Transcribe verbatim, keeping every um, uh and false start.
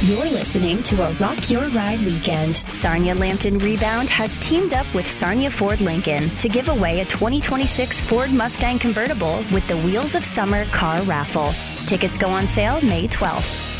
You're listening to a Rock Your Ride weekend. Sarnia Lambton Rebound has teamed up with Sarnia Ford Lincoln to give away a twenty twenty-six Ford Mustang convertible with the Wheels of Summer car raffle. Tickets go on sale May twelfth.